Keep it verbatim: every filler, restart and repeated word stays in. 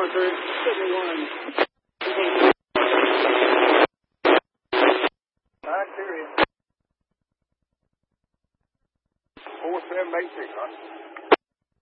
marker, Sydney one. Bacteria. four seven eight six, huh?